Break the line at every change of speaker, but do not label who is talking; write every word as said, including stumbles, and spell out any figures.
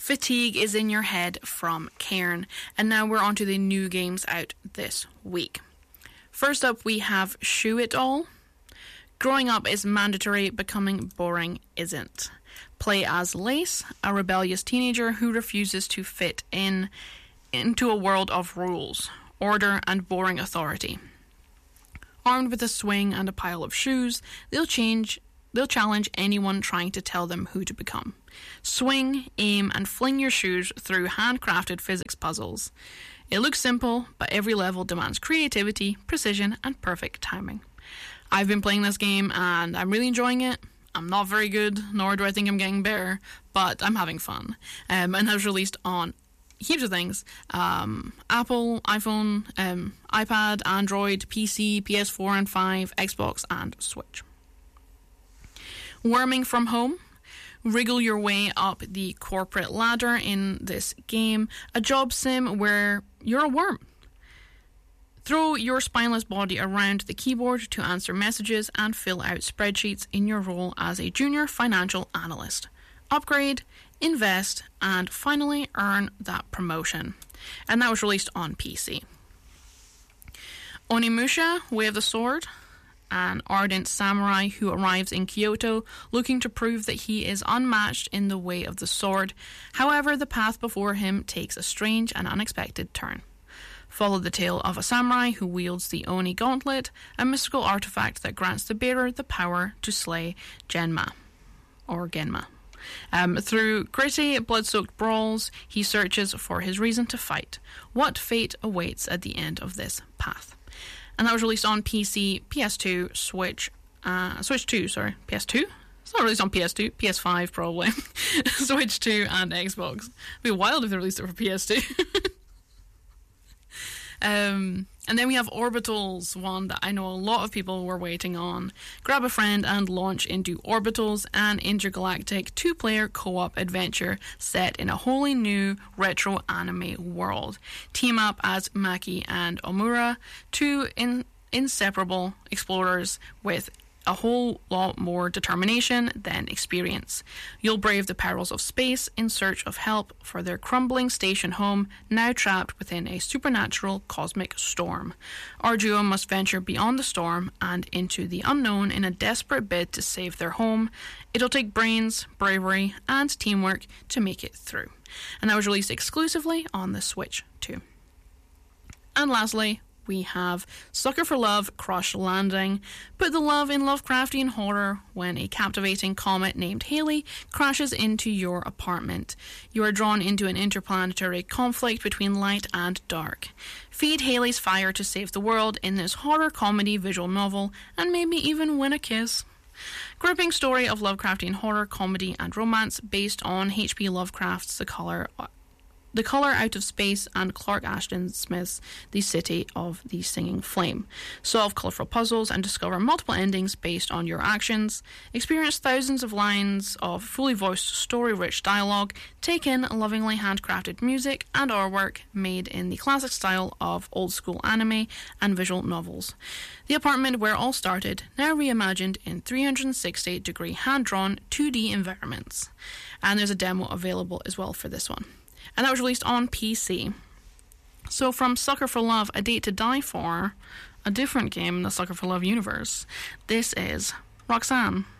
Fatigue is in Your Head from Cairn. And now we're on to the new games out this week. First up, we have Shoe It All. Growing up is mandatory, becoming boring isn't. Play as Lace, a rebellious teenager who refuses to fit in into a world of rules, order, and boring authority. Armed with a swing and a pile of shoes, they'll change they'll challenge anyone trying to tell them who to become. Swing, aim, and fling your shoes through handcrafted physics puzzles. It looks simple, but every level demands creativity, precision, and perfect timing. I've been playing this game and I'm really enjoying it. I'm not very good, nor do I think I'm getting better, but I'm having fun. Um, and it was released on heaps of things. Um, Apple, iPhone, um, iPad, Android, P C, P S four and five, Xbox, and Switch. Worming from Home. Wriggle your way up the corporate ladder in this game, a job sim where you're a worm. Throw your spineless body around the keyboard to answer messages and fill out spreadsheets in your role as a junior financial analyst. Upgrade, invest, and finally earn that promotion. And that was released on P C. Onimusha, Way of the Sword. An ardent samurai who arrives in Kyoto looking to prove that he is unmatched in the way of the sword. However, the path before him takes a strange and unexpected turn. Follow the tale of a samurai who wields the Oni Gauntlet, a mystical artifact that grants the bearer the power to slay Genma, or Genma. Um, through gritty, blood-soaked brawls, he searches for his reason to fight. What fate awaits at the end of this path? And that was released on P C, P S two, Switch, uh, Switch two, sorry, P S two? It's not released on P S two, P S five probably, Switch two and Xbox. It'd be wild if they released it for P S two. Um, and then we have Orbitals, one that I know a lot of people were waiting on. Grab a friend and launch into Orbitals, an intergalactic two-player co-op adventure set in a wholly new retro anime world. Team up as Maki and Omura, two in- inseparable explorers with a whole lot more determination than experience. You'll brave the perils of space in search of help for their crumbling station home, now trapped within a supernatural cosmic storm. Our duo must venture beyond the storm and into the unknown in a desperate bid to save their home. It'll take brains, bravery, and teamwork to make it through. And that was released exclusively on the Switch too. And lastly, we have Sucker for Love, Crush Landing. Put the love in Lovecraftian horror when a captivating comet named Haley crashes into your apartment. You are drawn into an interplanetary conflict between light and dark. Feed Haley's fire to save the world in this horror comedy visual novel and maybe even win a kiss. Gripping story of Lovecraftian horror, comedy and romance based on H P Lovecraft's The Color The Color Out of Space and Clark Ashton Smith's The City of the Singing Flame. Solve colourful puzzles and discover multiple endings based on your actions. Experience thousands of lines of fully voiced story-rich dialogue. Take in lovingly handcrafted music and artwork made in the classic style of old-school anime and visual novels. The apartment where all started, now reimagined in three hundred sixty degree hand-drawn two D environments. And there's a demo available as well for this one. And that was released on P C. So from Sucker for Love, A Date to Die For, a different game in the Sucker for Love universe, this is Roxanne.